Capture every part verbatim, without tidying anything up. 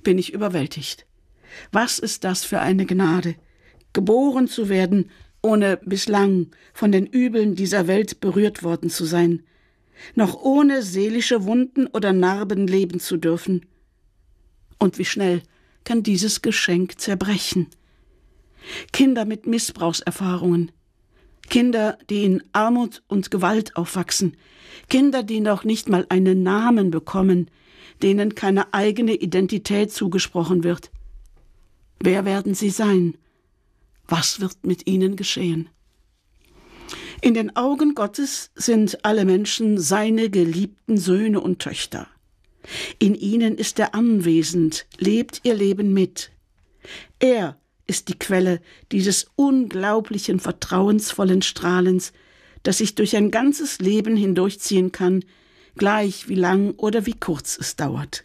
bin ich überwältigt. Was ist das für eine Gnade, geboren zu werden, ohne bislang von den Übeln dieser Welt berührt worden zu sein, noch ohne seelische Wunden oder Narben leben zu dürfen. Und wie schnell kann dieses Geschenk zerbrechen? Kinder mit Missbrauchserfahrungen, Kinder, die in Armut und Gewalt aufwachsen, Kinder, die noch nicht mal einen Namen bekommen, denen keine eigene Identität zugesprochen wird. Wer werden sie sein? Was wird mit ihnen geschehen? In den Augen Gottes sind alle Menschen seine geliebten Söhne und Töchter. In ihnen ist er anwesend, lebt ihr Leben mit. Er ist die Quelle dieses unglaublichen, vertrauensvollen Strahlens, das sich durch ein ganzes Leben hindurchziehen kann, gleich wie lang oder wie kurz es dauert.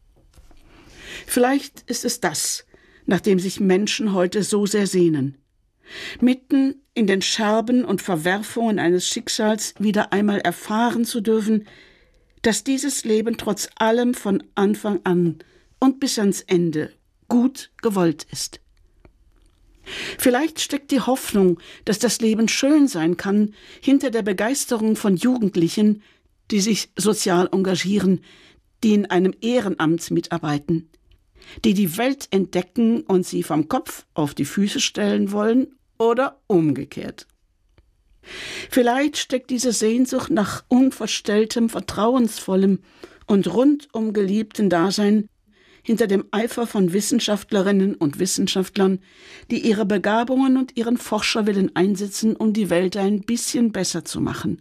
Vielleicht ist es das, nach dem sich Menschen heute so sehr sehnen. Mitten in den Scherben und Verwerfungen eines Schicksals wieder einmal erfahren zu dürfen, dass dieses Leben trotz allem von Anfang an und bis ans Ende gut gewollt ist. Vielleicht steckt die Hoffnung, dass das Leben schön sein kann, hinter der Begeisterung von Jugendlichen, die sich sozial engagieren, die in einem Ehrenamt mitarbeiten, die die Welt entdecken und sie vom Kopf auf die Füße stellen wollen oder umgekehrt. Vielleicht steckt diese Sehnsucht nach unverstelltem, vertrauensvollem und rundum geliebten Dasein hinter dem Eifer von Wissenschaftlerinnen und Wissenschaftlern, die ihre Begabungen und ihren Forscherwillen einsetzen, um die Welt ein bisschen besser zu machen.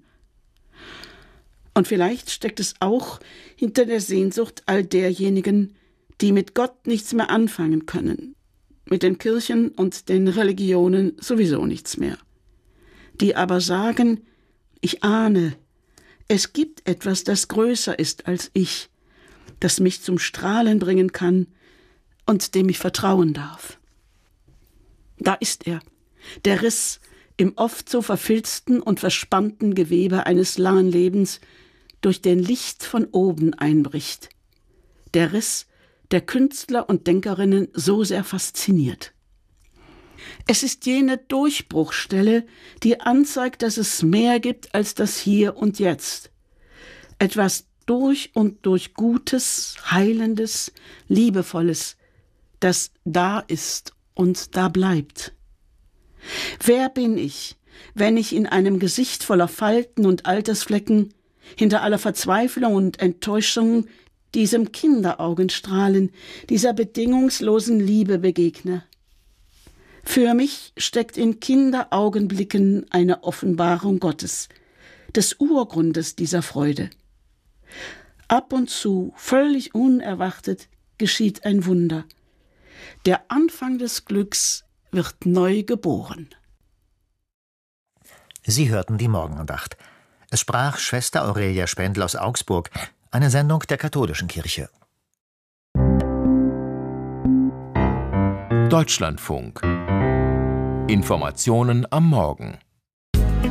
Und vielleicht steckt es auch hinter der Sehnsucht all derjenigen, die mit Gott nichts mehr anfangen können, mit den Kirchen und den Religionen sowieso nichts mehr, die aber sagen, ich ahne, es gibt etwas, das größer ist als ich, das mich zum Strahlen bringen kann und dem ich vertrauen darf. Da ist er, der Riss im oft so verfilzten und verspannten Gewebe eines langen Lebens, durch den Licht von oben einbricht. Der Riss, der Künstler und Denkerinnen so sehr fasziniert. Es ist jene Durchbruchstelle, die anzeigt, dass es mehr gibt als das Hier und Jetzt. Etwas durch und durch Gutes, Heilendes, Liebevolles, das da ist und da bleibt. Wer bin ich, wenn ich in einem Gesicht voller Falten und Altersflecken, hinter aller Verzweiflung und Enttäuschung, diesem Kinderaugenstrahlen, dieser bedingungslosen Liebe begegne? Für mich steckt in Kinderaugenblicken eine Offenbarung Gottes, des Urgrundes dieser Freude. Ab und zu, völlig unerwartet, geschieht ein Wunder. Der Anfang des Glücks wird neu geboren. Sie hörten die Morgenandacht. Es sprach Schwester Aurelia Spendl aus Augsburg, eine Sendung der Katholischen Kirche. Deutschlandfunk. Informationen am Morgen.